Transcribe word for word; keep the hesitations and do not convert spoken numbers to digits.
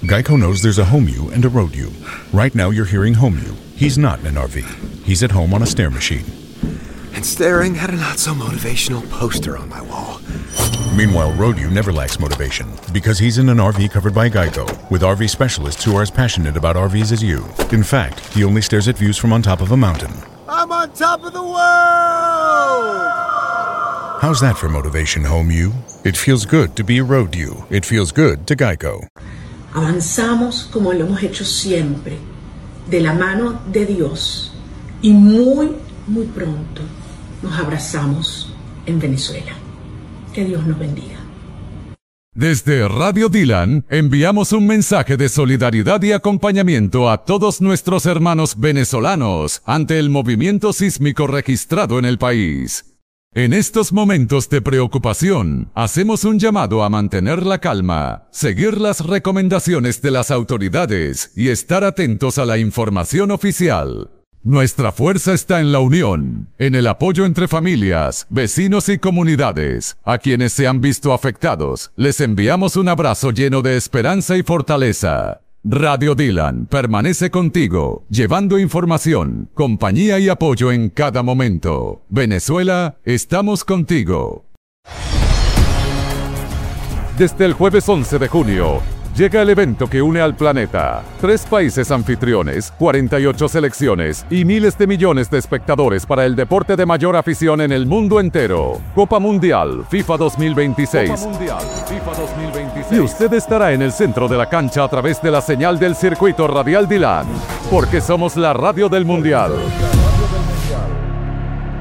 Geico knows there's a home you and a road you. Right now you're hearing home you. He's not in an R V. He's at home on a stair machine. And staring at a not-so-motivational poster on my wall. Meanwhile, road you never lacks motivation because he's in an R V covered by Geico with R V specialists who are as passionate about R Vs as you. In fact, he only stares at views from on top of a mountain. I'm on top of the world! How's that for motivation, home you? It feels good to be a road you. It feels good to Geico. Avanzamos como lo hemos hecho siempre, de la mano de Dios, y muy, muy pronto nos abrazamos en Venezuela. Que Dios nos bendiga. Desde Radio Dylan, enviamos un mensaje de solidaridad y acompañamiento a todos nuestros hermanos venezolanos ante el movimiento sísmico registrado en el país. En estos momentos de preocupación, hacemos un llamado a mantener la calma, seguir las recomendaciones de las autoridades y estar atentos a la información oficial. Nuestra fuerza está en la unión, en el apoyo entre familias, vecinos y comunidades. A quienes se han visto afectados, les enviamos un abrazo lleno de esperanza y fortaleza. Radio Dylan permanece contigo, llevando información, compañía y apoyo en cada momento. Venezuela, estamos contigo. Desde el jueves once de junio, llega el evento que une al planeta. Tres países anfitriones, cuarenta y ocho selecciones y miles de millones de espectadores para el deporte de mayor afición en el mundo entero. Copa Mundial FIFA dos mil veintiséis. Copa Mundial FIFA dos mil veintiséis. Y usted estará en el centro de la cancha a través de la señal del circuito radial Dylan. Porque somos la radio del Mundial.